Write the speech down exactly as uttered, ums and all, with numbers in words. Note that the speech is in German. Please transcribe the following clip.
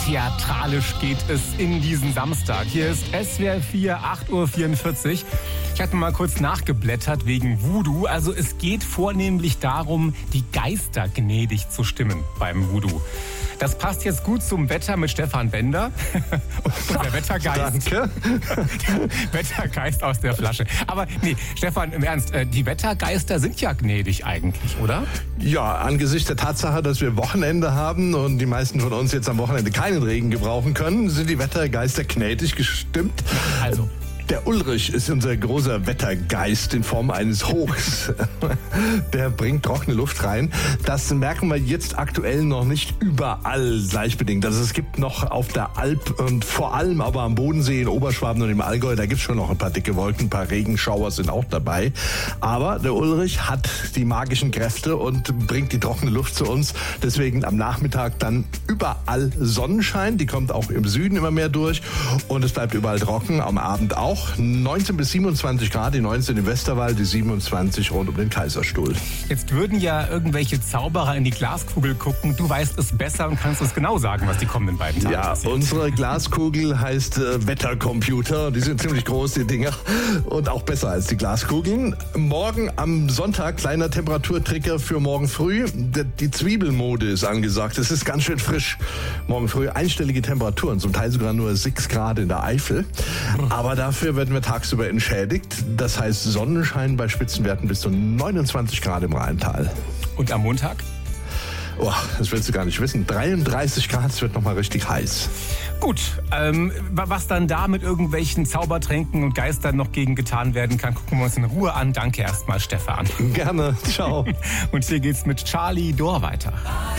Theatralisch geht es in diesen Samstag. Hier ist S W R vier, acht Uhr vierundvierzig. Ich hatte mal kurz nachgeblättert wegen Voodoo. Also es geht vornehmlich darum, die Geister gnädig zu stimmen beim Voodoo. Das passt jetzt gut zum Wetter mit Stefan Bender. Und der Wettergeist. Danke. Wettergeist aus der Flasche. Aber nee, Stefan, im Ernst, die Wettergeister sind ja gnädig eigentlich, oder? Ja, angesichts der Tatsache, dass wir Wochenende haben und die meisten von uns jetzt am Wochenende keinen Regen gebrauchen können, sind die Wettergeister gnädig gestimmt. Also. Der Ulrich ist unser großer Wettergeist in Form eines Hochs. Der bringt trockene Luft rein. Das merken wir jetzt aktuell noch nicht überall gleichbedingt. Also es gibt noch auf der Alp und vor allem aber am Bodensee, in Oberschwaben und im Allgäu, da gibt es schon noch ein paar dicke Wolken, ein paar Regenschauer sind auch dabei. Aber der Ulrich hat die magischen Kräfte und bringt die trockene Luft zu uns. Deswegen am Nachmittag dann überall Sonnenschein. Die kommt auch im Süden immer mehr durch und es bleibt überall trocken, am Abend auch. neunzehn bis siebenundzwanzig Grad, die neunzehn im Westerwald, die siebenundzwanzig rund um den Kaiserstuhl. Jetzt würden ja irgendwelche Zauberer in die Glaskugel gucken. Du weißt es besser und kannst uns genau sagen, was die kommenden beiden Tage Ja, passiert. unsere Glaskugel heißt äh, Wettercomputer. Die sind ziemlich groß, die Dinger. Und auch besser als die Glaskugeln. Morgen am Sonntag, kleiner Temperaturtricker für morgen früh. Die, die Zwiebelmode ist angesagt. Es ist ganz schön frisch. Morgen früh einstellige Temperaturen, zum Teil sogar nur sechs Grad in der Eifel. Aber dafür werden wir tagsüber entschädigt. Das heißt Sonnenschein bei Spitzenwerten bis zu neunundzwanzig Grad im Rheintal. Und am Montag? Oh, das willst du gar nicht wissen. dreiunddreißig Grad, es wird nochmal richtig heiß. Gut, ähm, was dann da mit irgendwelchen Zaubertränken und Geistern noch gegen getan werden kann, gucken wir uns in Ruhe an. Danke erstmal, Stefan. Gerne, ciao. Und hier geht's mit Charlie Dor weiter.